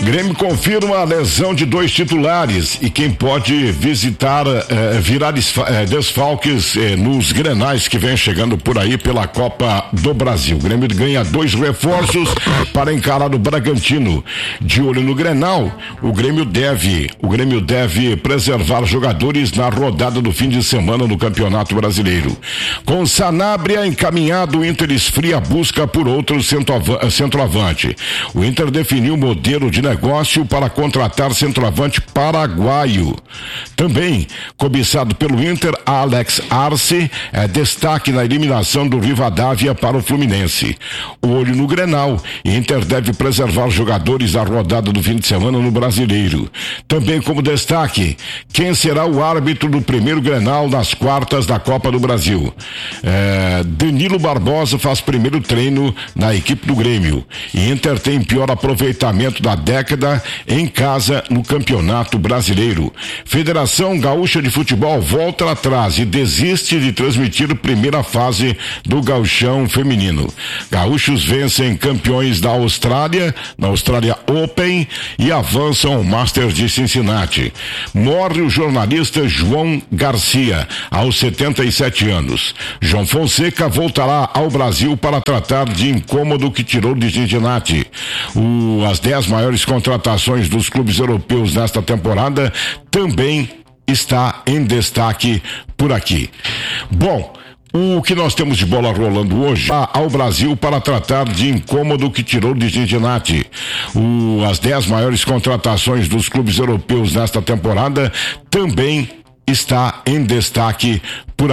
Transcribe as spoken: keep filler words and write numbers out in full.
Grêmio confirma a lesão de dois titulares e quem pode visitar, eh, virar eh, desfalques eh, nos grenais que vem chegando por aí pela Copa do Brasil. O Grêmio ganha dois reforços para encarar o Bragantino. De olho no Grenal, o Grêmio deve, o Grêmio deve preservar jogadores na rodada do fim de semana no Campeonato Brasileiro. Com Sanabria encaminhado, o Inter esfria a busca por outro centroavante. O Inter definiu o modelo de negócio para contratar centroavante paraguaio. Também, cobiçado pelo Inter, Alex Arce é destaque na eliminação do Rivadavia para o Fluminense. O olho no Grenal, Inter deve preservar jogadores da rodada do fim de semana no Brasileiro. Também como destaque, quem será o árbitro do primeiro Grenal nas quartas da Copa do Brasil? É, Danilo Barbosa faz primeiro treino na equipe do Grêmio. Inter tem pior aproveitamento da década em casa no Campeonato Brasileiro. Federação Gaúcha de Futebol volta atrás e desiste de transmitir a primeira fase do Gauchão Feminino. Gaúchos vencem campeões da Austrália, na Austrália Open, e avançam ao Masters de Cincinnati. Morre o jornalista João Garcia, aos setenta e sete anos. João Fonseca voltará ao Brasil para tratar de incômodo que tirou de Cincinnati. O, as dez maiores contratações dos clubes europeus nesta temporada também está em destaque por aqui. Bom, o que nós temos de bola rolando hoje ao Brasil para tratar de incômodo que tirou de Cincinnati. O, as dez maiores contratações dos clubes europeus nesta temporada também está em destaque por aqui.